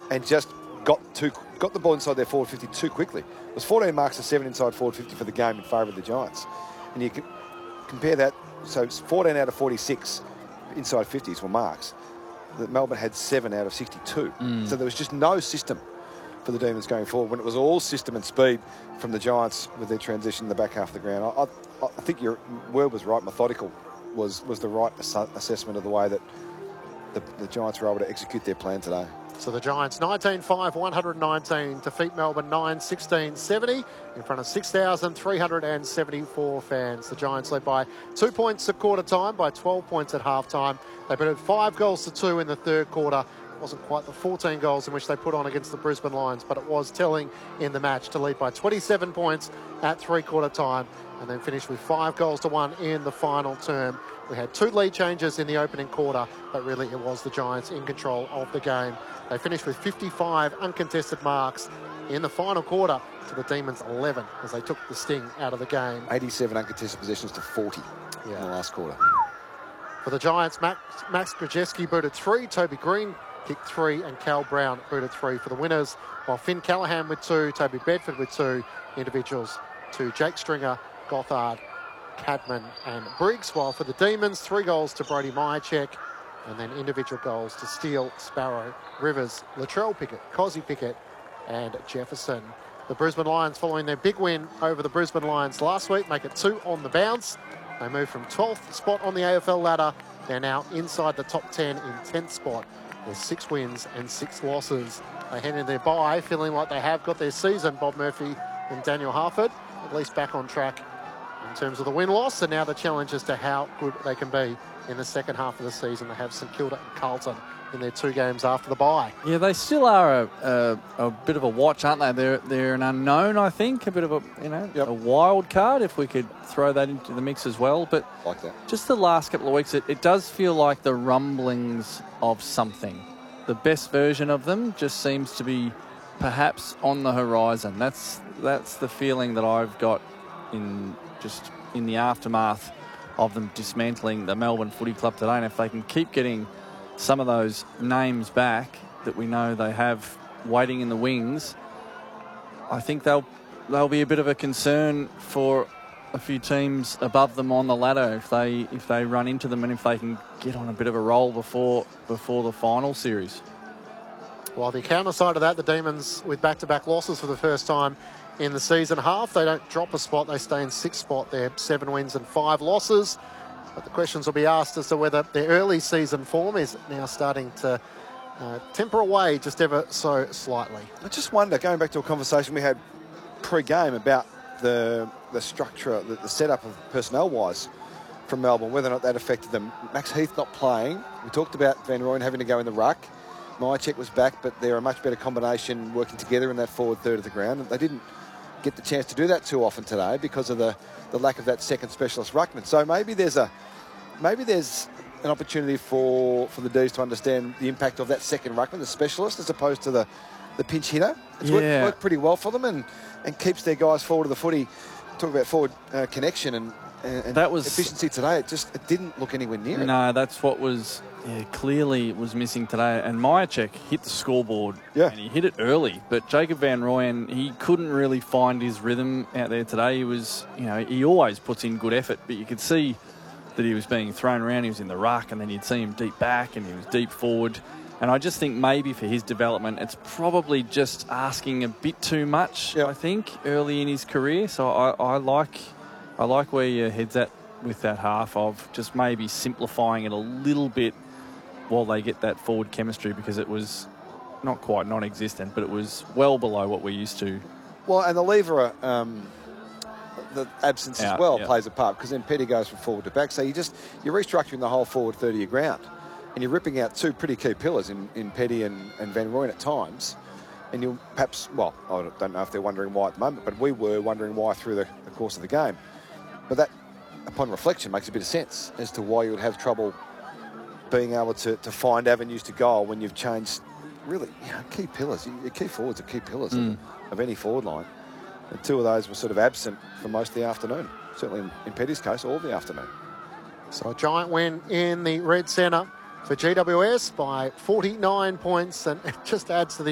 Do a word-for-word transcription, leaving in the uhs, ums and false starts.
and just got too, got the ball inside their forward fifty too quickly. It was fourteen marks to seven inside forward fifty for the game in favour of the Giants. And you can compare that, so it's fourteen out of forty-six inside fifties were marks. That Melbourne had seven out of sixty-two. Mm. So there was just no system for the Demons going forward when it was all system and speed from the Giants with their transition in the back half of the ground. I, I, I think your word was right. Methodical was was the right ass assessment of the way that the, the Giants were able to execute their plan today. So the Giants nineteen five, one hundred nineteen, defeat Melbourne nine sixteen seventy in front of six thousand three hundred seventy-four fans. The Giants led by two points at quarter time, by twelve points at half time. They put in five goals to two in the third quarter. It wasn't quite the fourteen goals in which they put on against the Brisbane Lions, but it was telling in the match to lead by twenty-seven points at three-quarter time and then finish with five goals to one in the final term. We had two lead changes in the opening quarter, but really it was the Giants in control of the game. They finished with fifty-five uncontested marks in the final quarter to the Demons' eleven as they took the sting out of the game. eighty-seven uncontested possessions to forty yeah. in the last quarter. For the Giants, Max, Max Krajewski booted three, Toby Green kicked three, and Cal Brown booted three for the winners, while Finn Callahan with two, Toby Bedford with two individuals to Jake Stringer, Gothard, Cadman and Briggs, while for the Demons, three goals to Brody Myercheck, and then individual goals to Steele, Sparrow, Rivers, Latrell Pickett, Cozzy Pickett and Jefferson. The Brisbane Lions, following their big win over the Brisbane Lions last week, make it two on the bounce. They move from twelfth spot on the A F L ladder. They're now inside the top ten in tenth spot with six wins and six losses. They head in their bye feeling like they have got their season, Bob Murphy and Daniel Harford, at least back on track in terms of the win-loss, and now the challenge as to how good they can be in the second half of the season. They have St Kilda and Carlton in their two games after the bye. Yeah, they still are a, a, a bit of a watch, aren't they? They're they're an unknown, I think, a bit of a you know yep. a wild card, if we could throw that into the mix as well. But like that. Just the last couple of weeks, it, it does feel like the rumblings of something. The best version of them just seems to be perhaps on the horizon. That's that's the feeling that I've got in just in the aftermath of them dismantling the Melbourne Footy Club today. And if they can keep getting some of those names back that we know they have waiting in the wings, I think they'll they'll be a bit of a concern for a few teams above them on the ladder if they if they run into them and if they can get on a bit of a roll before before the final series. Well, the counter side of that, the Demons with back-to-back losses for the first time in the season half. They don't drop a spot, they stay in sixth spot. They're seven wins and five losses. But the questions will be asked as to whether their early season form is now starting to uh, temper away just ever so slightly. I just wonder, going back to a conversation we had pre-game about the the structure, the, the setup of personnel-wise from Melbourne, whether or not that affected them. Max Heath not playing. We talked about Van Rooyen having to go in the ruck. Myercheck was back, but they're a much better combination working together in that forward third of the ground. And they didn't get the chance to do that too often today because of the, the lack of that second specialist ruckman. So maybe there's a maybe there's an opportunity for, for the D's to understand the impact of that second ruckman, the specialist, as opposed to the, the pinch hitter. It's yeah. worked, worked pretty well for them and, and keeps their guys forward of the footy. Talk about forward uh, connection and, and that was efficiency today. It just it didn't look anywhere near it. No, that's what was yeah, clearly was missing today. And Myercheck hit the scoreboard yeah. and he hit it early. But Jacob Van Rooyen, he couldn't really find his rhythm out there today. He was, you know, he always puts in good effort, but you could see that he was being thrown around. He was in the ruck, and then you'd see him deep back, and he was deep forward. And I just think maybe for his development, it's probably just asking a bit too much, yep. I think, early in his career. So I, I like I like where your head's at with that half of just maybe simplifying it a little bit while they get that forward chemistry, because it was not quite non-existent, but it was well below what we're used to. Well, and the lever, um, the absence Out, as well yep. plays a part, because then Petty goes from forward to back. So you just, you're restructuring the whole forward third of your ground. And you're ripping out two pretty key pillars in, in Petty and, and Van Rooyen at times. And you'll perhaps, well, I don't know if they're wondering why at the moment, but we were wondering why through the, the course of the game. But that, upon reflection, makes a bit of sense as to why you would have trouble being able to, to find avenues to goal when you've changed, really, you know, key pillars. Your key forwards are key pillars mm. of, of any forward line. And two of those were sort of absent for most of the afternoon, certainly in, in Petty's case, all the afternoon. So a giant win in the Red Centre for G W S by forty-nine points, and it just adds to the